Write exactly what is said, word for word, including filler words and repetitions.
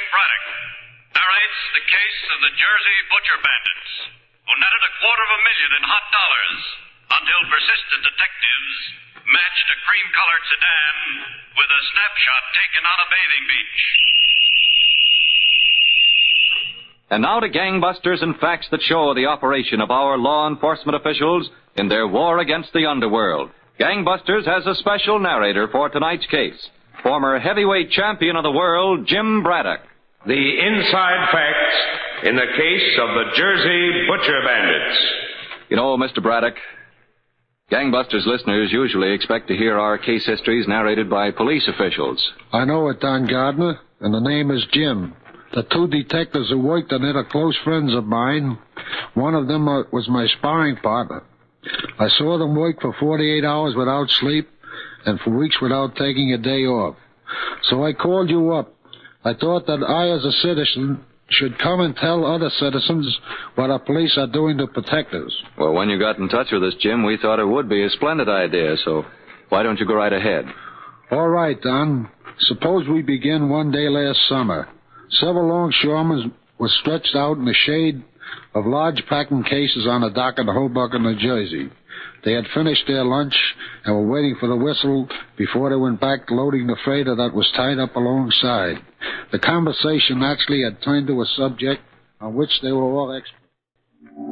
Braddock narrates the case of the Jersey butcher bandits who netted a quarter of a million in hot dollars until persistent detectives matched a cream-colored sedan with a snapshot taken on a bathing beach. And now to gangbusters and facts that show the operation of our law enforcement officials in their war against the underworld. Gangbusters has a special narrator for tonight's case, former heavyweight champion of the world, Jim Braddock. The inside facts in the case of the Jersey butcher bandits. You know, Mister Braddock, Gangbusters listeners usually expect to hear our case histories narrated by police officials. I know it, Don Gardner, and the name is Jim. The two detectives who worked on it are close friends of mine. One of them uh, was my sparring partner. I saw them work for forty-eight hours without sleep and for weeks without taking a day off. So I called you up. I thought that I, as a citizen, should come and tell other citizens what our police are doing to protect us. Well, when you got in touch with us, Jim, we thought it would be a splendid idea, so why don't you go right ahead? All right, Don. Suppose we begin one day last summer. Several longshoremen were stretched out in the shade of large packing cases on a dock in Hoboken, New Jersey. They had finished their lunch and were waiting for the whistle before they went back to loading the freighter that was tied up alongside. The conversation actually had turned to a subject on which they were all experts.